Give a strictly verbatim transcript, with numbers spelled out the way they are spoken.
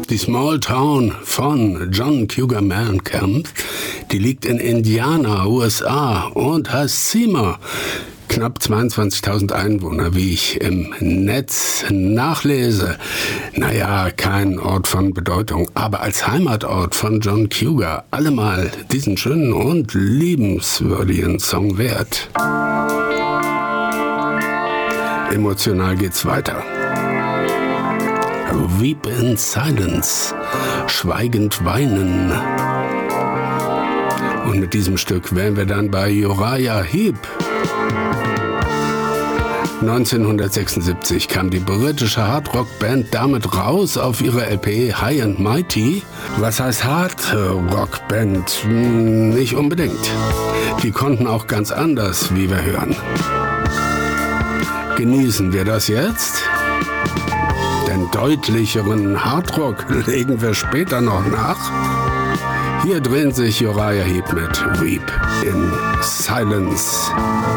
Die Small Town von John Cougar Mellencamp, die liegt in Indiana, U S A und heißt Seymour. Knapp zweiundzwanzigtausend Einwohner, wie ich im Netz nachlese. Naja, kein Ort von Bedeutung, aber als Heimatort von John Cougar allemal diesen schönen und liebenswürdigen Song wert. Emotional geht's weiter. Weep in Silence, schweigend weinen. Und mit diesem Stück wären wir dann bei Uriah Heep. neunzehnhundertsechsundsiebzig kam die britische Hardrock-Band damit raus auf ihrer L P High and Mighty. Was heißt Hardrock-Band? Nicht unbedingt. Die konnten auch ganz anders, wie wir hören. Genießen wir das jetzt? Den deutlicheren Hardrock legen wir später noch nach. Hier drehen sich Uriah Heep mit Weep in Silence.